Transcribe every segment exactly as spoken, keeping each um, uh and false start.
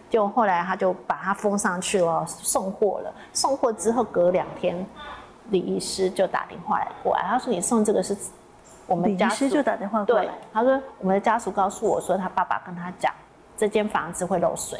就后来他就把它封上去了，送货了。送货之后隔两天，李医师就打电话来过来，他说你送这个是我们家属， 李医师就打电话过来， 对，他说我们的家属告诉我说他爸爸跟他讲，这间房子会漏水。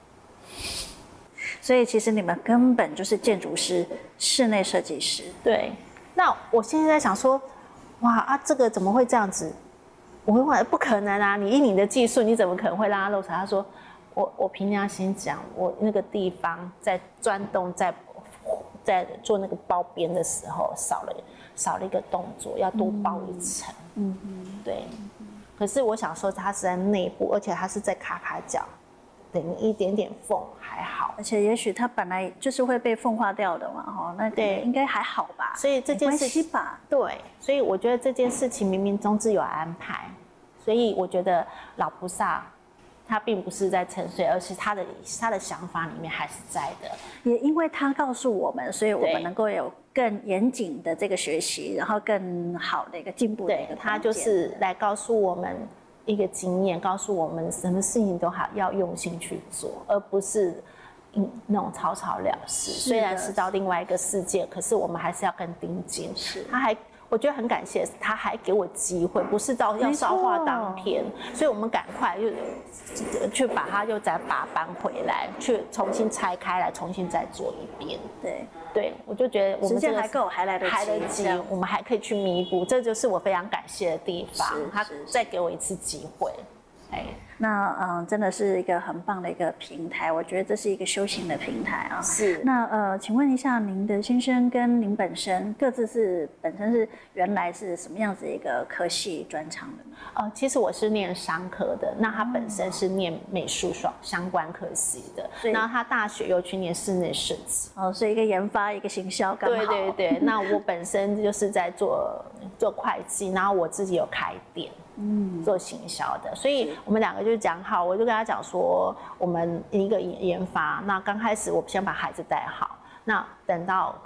所以其实你们根本就是建筑师、室内设计师。 对，那我现在在想说，哇啊，这个怎么会这样子？我会问，不可能啊！你以你的技术，你怎么可能会让它漏水？他说，我我凭良心讲，我那个地方在钻洞，在在做那个包边的时候，少了少了一个动作，要多包一层。嗯嗯，对。可是我想说，它是在内部，而且它是在卡卡角。等于一点点缝还好， 而且也许它本来就是会被风化掉的嘛，哈，那对应该还好吧？ 所以这件事情吧， 对，所以我觉得这件事情冥冥中自有安排，所以我觉得老菩萨他并不是在沉睡，而是他的他的想法里面还是在的。 也因为他告诉我们，所以我们能够有更严谨的这个学习，然后更好的一个进步的一个空间。 他就是来告诉我们。一个经验告诉我们，什么事情都好要用心去做，而不是嗯那种草草了事。虽然是到另外一个世界，可是我们还是要更盯紧。 是， 他还我觉得很感谢，他还给我机会，不是到要烧化当天，所以我们赶快就去把它又再把它搬回来，去重新拆开来，重新再做一遍。 对。 对，我就觉得我们时间还够，还来得及， 还来得及，我们还可以去弥补，这就是我非常感谢的地方。他再给我一次机会，哎， 那嗯，真的是一个很棒的一个平台，我觉得这是一个修行的平台啊。 是。 那呃，请问一下，您的先生跟您本身各自是本身是原来是什么样子一个科系专长的呢？ 呃，其实我是念商科的，那他本身是念美术相相关科系的，然后他大学又去念室内设计。 哦，所以一个研发，一个行销，刚好。 对对对，那我本身就是在做做会计，然后我自己有开店。嗯，做行销的，所以我们两个就讲好，我就跟他讲说，我们一个研发，那刚开始我先把孩子带好，那等到